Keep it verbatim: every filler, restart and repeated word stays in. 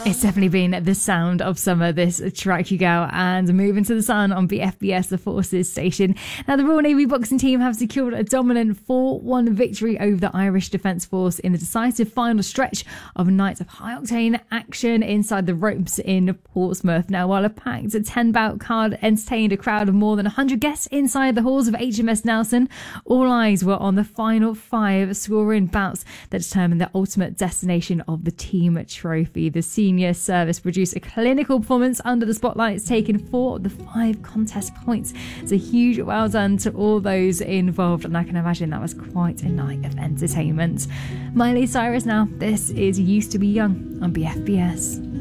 It's definitely been the sound of summer, this track, you go. And moving to the sun on B F B S, the Forces station. Now, the Royal Navy boxing team have secured a dominant four one victory over the Irish Defence Force in the decisive final stretch of a night of high-octane action inside the ropes in Portsmouth. Now, while a packed ten-bout card entertained a crowd of more than one hundred guests inside the halls of H M S Nelson, all eyes were on the final five scoring bouts that determined the ultimate destination of the team trophy. The senior service produced a clinical performance under the spotlights, taking four of the five contest points. It's a huge well done to all those involved, and I can imagine that was quite a night of entertainment. Miley Cyrus now. This is Used to Be Young on B F B S.